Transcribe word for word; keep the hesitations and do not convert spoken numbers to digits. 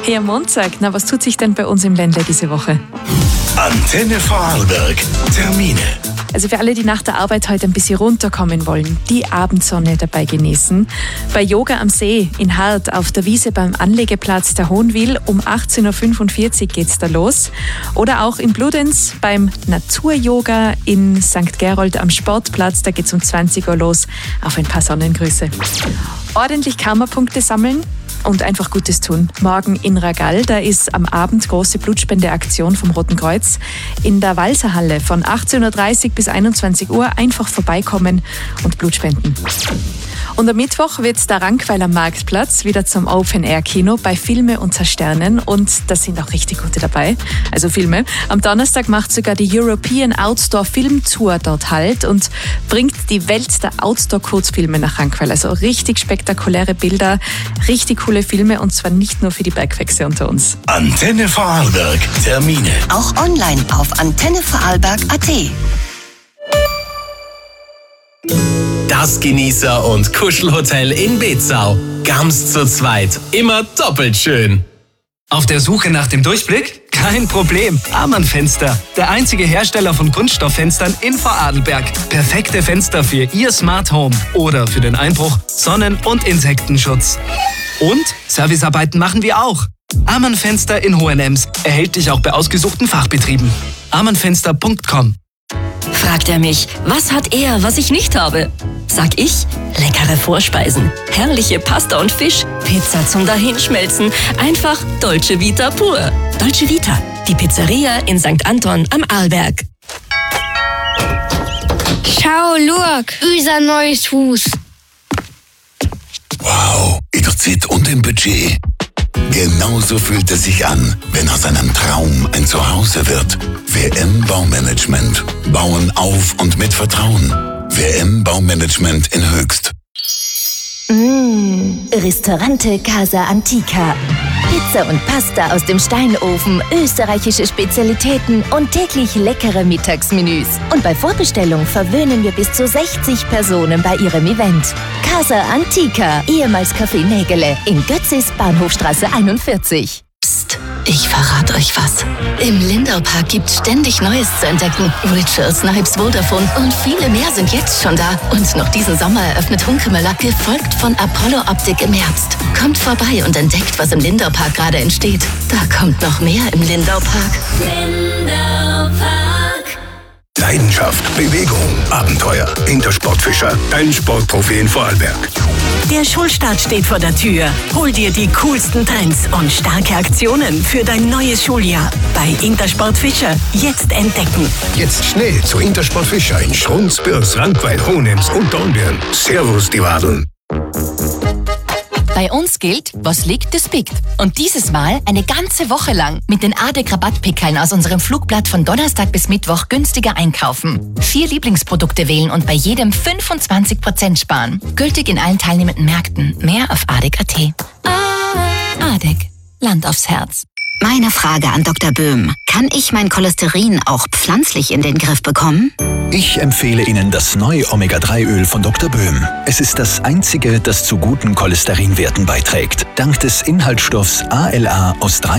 Hey, am Montag, na, was tut sich denn bei uns im Ländle diese Woche? Antenne Vorarlberg. Termine. Also für alle, die nach der Arbeit heute ein bisschen runterkommen wollen, die Abendsonne dabei genießen. Bei Yoga am See in Hart auf der Wiese beim Anlegeplatz der Hohenwil um achtzehn Uhr fünfundvierzig geht's da los. Oder auch in Bludenz beim Naturyoga in Sankt Gerold am Sportplatz, da geht's um zwanzig Uhr los. Auf ein paar Sonnengrüße. Ordentlich Karma-Punkte sammeln und einfach Gutes tun. Morgen in Ragall, da ist am Abend große Blutspendeaktion vom Roten Kreuz. In der Walserhalle von achtzehn Uhr dreißig bis einundzwanzig Uhr einfach vorbeikommen und Blut spenden. Und am Mittwoch wird der Rankweiler Marktplatz wieder zum Open-Air-Kino bei Filme unter Sternen und da sind auch richtig gute dabei, also Filme. Am Donnerstag macht sogar die European Outdoor Film Tour dort Halt und bringt die Welt der Outdoor-Kurzfilme nach Rankweiler. Also richtig spektakuläre Bilder, richtig coole Filme und zwar nicht nur für die Bergfüchse unter uns. Antenne Vorarlberg. Termine. Auch online auf antenne vorarlberg punkt a t. Das Genießer- und Kuschelhotel in Bezau. Ganz zu zweit. Immer doppelt schön. Auf der Suche nach dem Durchblick? Kein Problem. Amann Fenster. Der einzige Hersteller von Kunststofffenstern in Vorarlberg. Perfekte Fenster für Ihr Smart Home. Oder für den Einbruch, Sonnen- und Insektenschutz. Und Servicearbeiten machen wir auch. Amann Fenster in Hohenems. Erhältlich auch bei ausgesuchten Fachbetrieben. amann fenster punkt com. Fragt er mich, was hat er, was ich nicht habe? Sag ich, leckere Vorspeisen, herrliche Pasta und Fisch, Pizza zum Dahinschmelzen, einfach Dolce Vita pur. Dolce Vita, die Pizzeria in Sankt Anton am Arlberg. Schau, look, unser neues Haus. Wow, in der Zeit und im Budget. Genauso fühlt es sich an, wenn aus einem Traum ein Zuhause wird. W M Baumanagement. Bauen auf und mit Vertrauen. W M Baumanagement in Höchst. Mmh, Ristorante Casa Antica. Pizza und Pasta aus dem Steinofen, österreichische Spezialitäten und täglich leckere Mittagsmenüs. Und bei Vorbestellung verwöhnen wir bis zu sechzig Personen bei Ihrem Event. Casa Antica, ehemals Café Nägele, in Götzis, Bahnhofstraße einundvierzig. Psst, ich verrate euch was. Im Lindau Park gibt's ständig Neues zu entdecken. Richard, Snipes, Vodafone und viele mehr sind jetzt schon da. Und noch diesen Sommer eröffnet Hunkemöller, gefolgt von Apollo Optik im Herbst. Kommt vorbei und entdeckt, was im Lindau Park gerade entsteht. Da kommt noch mehr im Lindau Park. Lindau Park. Leidenschaft, Bewegung, Abenteuer. Intersportfischer, dein Sportprofi in Vorarlberg. Der Schulstart steht vor der Tür. Hol dir die coolsten Trends und starke Aktionen für dein neues Schuljahr. Bei Intersport Fischer jetzt entdecken. Jetzt schnell zu Intersport Fischer in Schrunz, Bürs, Rankweiler, Hohenems und Dornbirn. Servus, die Wadeln. Bei uns gilt, was liegt, das biegt. Und dieses Mal eine ganze Woche lang mit den A D E C-Rabattpickeln aus unserem Flugblatt von Donnerstag bis Mittwoch günstiger einkaufen. Vier Lieblingsprodukte wählen und bei jedem fünfundzwanzig Prozent sparen. Gültig in allen teilnehmenden Märkten. Mehr auf A D E C punkt a t. A D E C. Land aufs Herz. Meine Frage an Doktor Böhm. Kann ich mein Cholesterin auch pflanzlich in den Griff bekommen? Ich empfehle Ihnen das neue Omega drei Öl von Doktor Böhm. Es ist das einzige, das zu guten Cholesterinwerten beiträgt. Dank des Inhaltsstoffs A L A aus drei